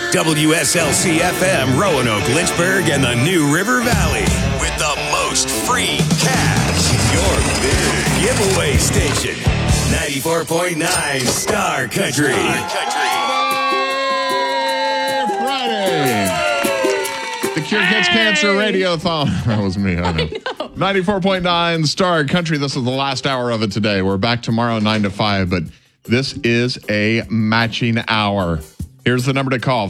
WSLC-FM, Roanoke, Lynchburg, and the New River Valley. With the most free cash. Your big giveaway station. 94.9 Star Country. Friday. The Cure Kids Cancer Radiothon. That was me, I know. 94.9 Star Country. This is the last hour of it today. We're back tomorrow 9 to 5, but this is a matching hour. Here's the number to call,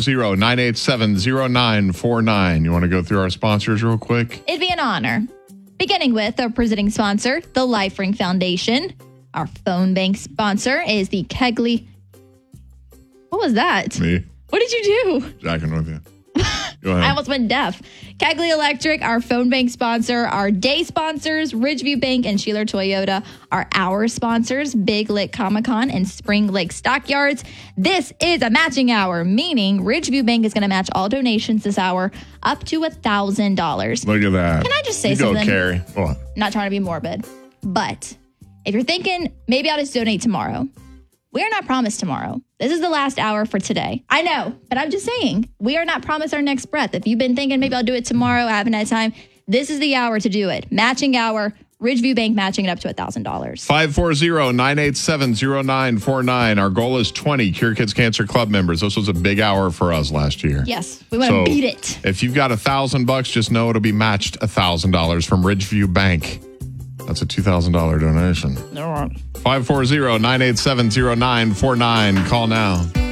540-987-0949. You want to go through our sponsors real quick? It'd be an honor. Beginning with our presenting sponsor, the LifeRing Foundation. Our phone bank sponsor is the Kegley. What was that? Me. What did you do? Jacking with you. Go ahead. I almost went deaf. Kegley Electric, our phone bank sponsor. Our day sponsors, Ridgeview Bank and Sheeler Toyota, are our sponsors, Big Lick Comic-Con and Spring Lake Stockyards. This is a matching hour, meaning Ridgeview Bank is going to match all donations this hour up to $1,000. Look at that. Can I just say you something? Go, Carrie. What? Not trying to be morbid, but if you're thinking, maybe I'll just donate tomorrow. We're not promised tomorrow. This is the last hour for today. I know, but I'm just saying, we are not promised our next breath. If you've been thinking, maybe I'll do it tomorrow, I haven't had time, this is the hour to do it. Matching hour, Ridgeview Bank matching it up to $1,000. 540-987-0949. Our goal is 20 Cure Kids Cancer Club members. This was a big hour for us last year. Yes, we want to beat it. If you've got $1,000, just know it'll be matched $1,000 from Ridgeview Bank. That's a $2,000 donation. 540-987-0949. Call now.